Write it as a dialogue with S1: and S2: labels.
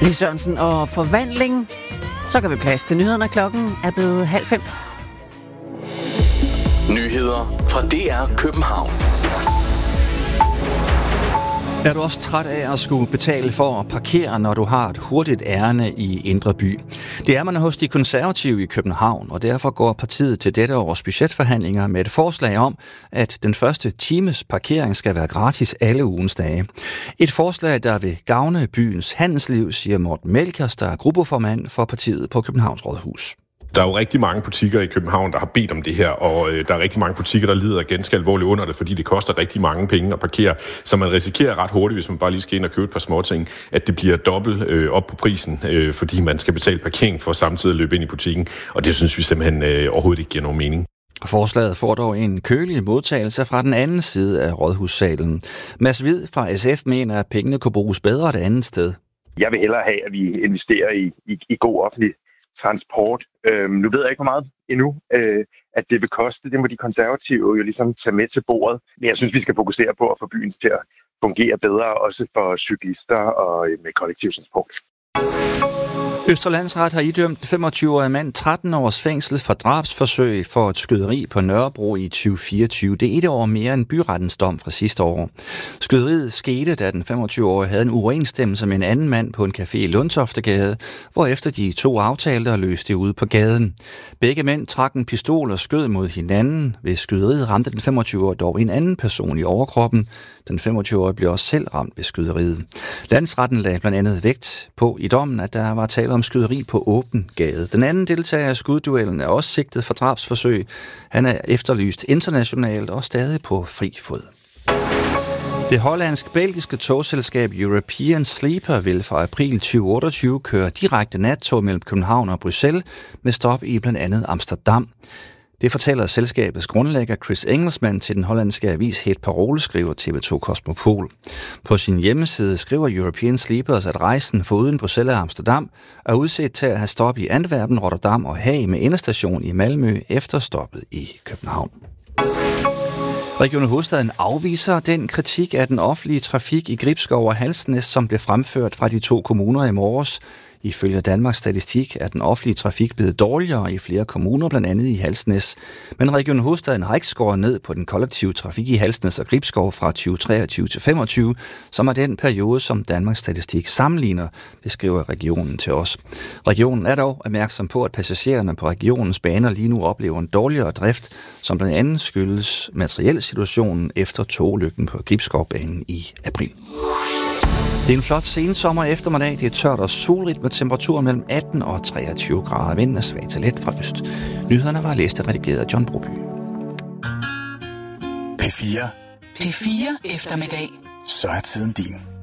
S1: Lis Sørensen og forvandling. Så kan vi plads til nyhederne. Klokken er blevet 4:30.
S2: Nyheder fra DR København.
S3: Er du også træt af at skulle betale for at parkere, når du har et hurtigt ærinde i Indre By? Det er man hos de konservative i København, og derfor går partiet til dette års budgetforhandlinger med et forslag om, at den første times parkering skal være gratis alle ugens dage. Et forslag, der vil gavne byens handelsliv, siger Morten Melkers, der er gruppeformand for partiet på Københavns Rådhus.
S4: Der er jo rigtig mange butikker i København, der har bedt om det her, og der er rigtig mange butikker, der lider ganske alvorligt under det, fordi det koster rigtig mange penge at parkere. Så man risikerer ret hurtigt, hvis man bare lige skal ind og købe et par småting, at det bliver dobbelt op på prisen, fordi man skal betale parkering for samtidig at løbe ind i butikken. Og det synes vi simpelthen overhovedet ikke giver nogen mening.
S3: Forslaget får dog en kølig modtagelse fra den anden side af Rådhussalen. Mads Hvid fra SF mener, at pengene kunne bruges bedre et andet sted.
S5: Jeg vil hellere have, at vi investerer i god offentlig transport. Nu ved jeg ikke, hvor meget endnu, at det vil koste. Det må de konservative jo ligesom tage med til bordet. Men jeg synes, vi skal fokusere på at få byen til at fungere bedre, også for cyklister og med kollektivtransport.
S3: Østre Landsret har idømt 25-årig mand 13 års fængsel for drabsforsøg for et skyderi på Nørrebro i 2024. Det er 1 år mere end byrettens dom fra sidste år. Skyderiet skete, da den 25-årige havde en uoverensstemmelse med en anden mand på en café i Lundtoftegade, hvorefter de to aftalte at løse det ude på gaden. Begge mænd trak en pistol og skød mod hinanden. Ved skyderiet ramte den 25-årige dog en anden person i overkroppen. Den 25-årige blev også selv ramt ved skyderiet. Landsretten lagde blandt andet vægt på i dommen, at der var tale om skyderi på åben gade. Den anden deltager af skudduellen er også sigtet for drabsforsøg. Han er efterlyst internationalt og stadig på fri fod. Det hollandsk-belgiske togselskab European Sleeper vil fra april 2028 køre direkte nattog mellem København og Bruxelles med stop i blandt andet Amsterdam. Det fortæller selskabets grundlægger Chris Engelsman til den hollandske avis Het Parool, skriver TV2 Cosmopol. På sin hjemmeside skriver European Sleepers, at rejsen foruden Bruxelles og Amsterdam er udset til at have stop i Antwerpen, Rotterdam og Haag med endestation i Malmø efter stoppet i København. Region Hovedstaden afviser den kritik af den offentlige trafik i Gribskov og Halsnæs, som blev fremført fra de 2 kommuner i morges. Ifølge Danmarks Statistik er den offentlige trafik blevet dårligere i flere kommuner, blandt andet i Halsnæs. Men Region Hovedstaden har ikke skåret ned på den kollektive trafik i Halsnæs og Gribskov fra 2023 til 2025, som er den periode, som Danmarks Statistik sammenligner, det skriver regionen til os. Regionen er dog opmærksom på, at passagererne på regionens baner lige nu oplever en dårligere drift, som blandt andet skyldes materielsituationen efter togulykken på Gribskovbanen i april. Det er en flot sensommer eftermiddag. Det er tørt og solrigt med temperaturer mellem 18 og 23 grader. Vinden er svag til let fra øst. Nyhederne var læst og redigeret af John Broby.
S6: P4
S7: P4 eftermiddag.
S6: Så er tiden din.